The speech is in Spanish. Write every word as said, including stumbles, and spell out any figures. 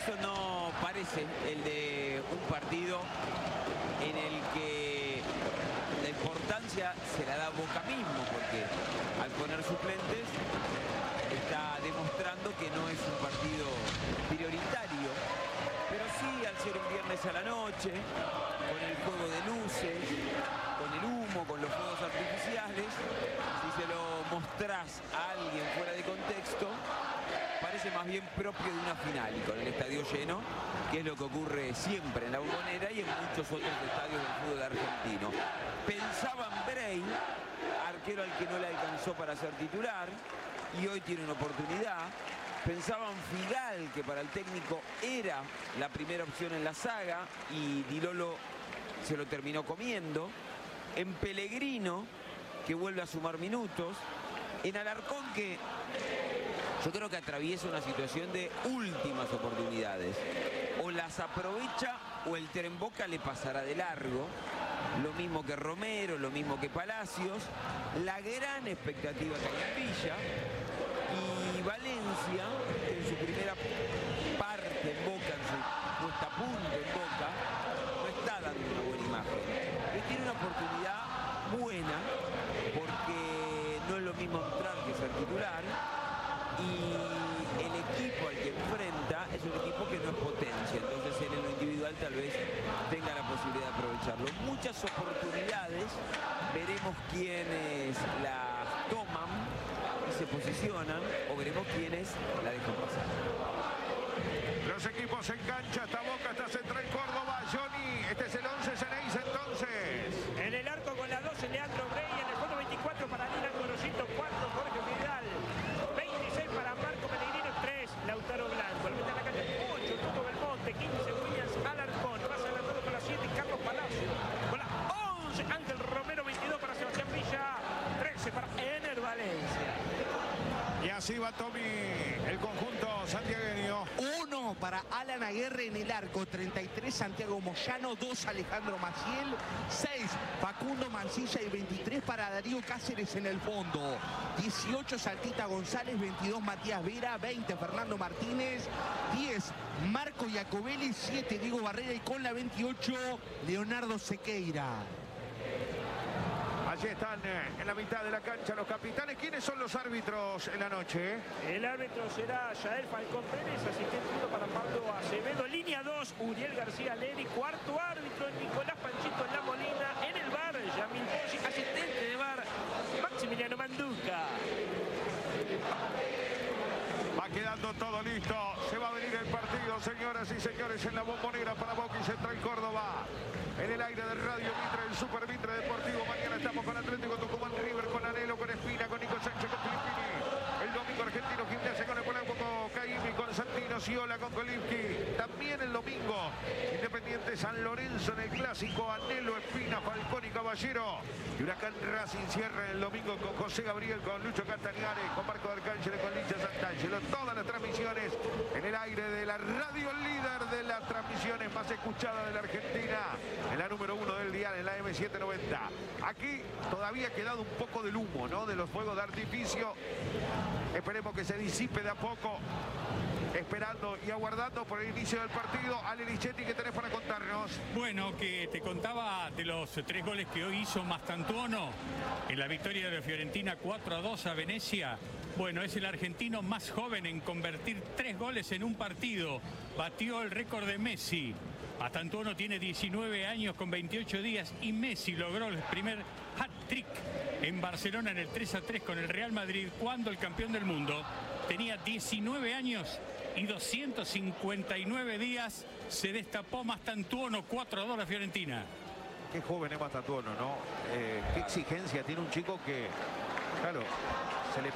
contexto no parece el de un partido en el que la importancia se la da Boca mismo, porque al poner suplentes está demostrando que no es un partido prioritario, pero sí al ser un viernes a la noche, con el juego de luces, con el humo, con los fuegos artificiales, si se lo mostrás a alguien fuera de contexto, parece más bien propio de una final y con el estadio lleno, que es lo que ocurre siempre en la Bombonera y en muchos otros estadios del fútbol argentino. Pensaban Bray, arquero al que no le alcanzó para ser titular, y hoy tiene una oportunidad. Pensaban Figal, que para el técnico era la primera opción en la saga, y Di Lolo se lo terminó comiendo. En Pellegrino, que vuelve a sumar minutos. En Alarcón, que yo creo que atraviesa una situación de últimas oportunidades. O las aprovecha o el tren Boca le pasará de largo. Lo mismo que Romero, lo mismo que Palacios. La gran expectativa que hay en Villa. Y Valencia, que en su primera parte en Boca, en su puesta a punto en Boca, no está dando una buena imagen. Pero tiene una oportunidad buena, porque no es lo mismo entrar que ser titular. Y el equipo al que enfrenta es un equipo que no es potencia, entonces él en lo individual tal vez tenga la posibilidad de aprovecharlo. Muchas oportunidades, veremos quiénes las toman y se posicionan, o veremos quiénes la dejan pasar. Los equipos en cancha, está Boca, está Central Córdoba. Johnny, este es el once Ceneice entonces. En el arco con la doce, Leandro Bray. En el fondo veinticuatro para Dylan Gorosito, cuatro Jorge Vidal, veintiséis para Marco Pellegrino, tres Lautaro Blanco. Al meter la cancha, ocho Tuto Belmonte, quince Williams Alarcón. Más adelantado con la siete Carlos Palacio. Con la once Ángel Romero, veintidós para Sebastián Villa, trece para Ener Valencia. Y así va Tommy, el conjunto santiagueño. Uno para Alan Aguirre en el arco, treinta y tres Santiago Moyano, dos Alejandro Maciel, seis Facundo Mancilla y veintitrés para Darío Cáceres en el fondo. dieciocho Saltita González, veintidós Matías Vera, veinte Fernando Martínez, diez Marco Iacobelli, siete Diego Barrera y con la veintiocho Leonardo Sequeira. Allí están en la mitad de la cancha los capitanes. ¿Quiénes son los árbitros en la noche? El árbitro será Yael Falcón Pérez, asistente uno para Pablo Acevedo. Línea dos, Uriel García Leri. Cuarto árbitro, Nicolás Panchito en la Molina. En el bar, Yamil Poggi. Asistente de bar, Maximiliano Manduca. Va quedando todo listo. Se va a venir el partido, señoras y señores, en la Bombonera para Boca y Central Córdoba. En el aire de Radio Mitre, el Super Mitre Deportivo. Mañana estamos con Atlético Tucumán, River, con Anhelo, con Espina, con Nico Sánchez, con Filippini. El domingo Argentino Gimnasia con el Polanco, con Caimi, con Santino, Ciola, con Kolinski. También el domingo Independiente San Lorenzo en el clásico. Anhelo, Espina, Falcón y Caballero. Y Huracán Racing cierra el domingo con José Gabriel, con Lucho Castagnare, con Marco Arcángel, con Licha Santangelo. Todas las transmisiones en el aire de la radio líder de las transmisiones más escuchadas de la Argentina. En la número uno del dial, en la M setecientos noventa. Aquí todavía ha quedado un poco del humo, ¿no? De los fuegos de artificio. Esperemos que se disipe de a poco. Esperando y aguardando por el inicio del partido. Ale Lichetti, ¿qué tenés para contarnos? Bueno, que te contaba de los tres goles que hoy hizo Mastantuono en la victoria de la Fiorentina cuatro a dos a Venecia. Bueno, es el argentino más joven en convertir tres goles en un partido. Batió el récord de Messi. Mastantuono tiene diecinueve años con veintiocho días y Messi logró el primer hat-trick en Barcelona en el tres a tres con el Real Madrid cuando el campeón del mundo tenía diecinueve años y doscientos cincuenta y nueve días. Se destapó Mastantuono, cuatro a dos la Fiorentina. Qué joven es Mastantuono, ¿no? Eh, qué exigencia tiene un chico que, claro,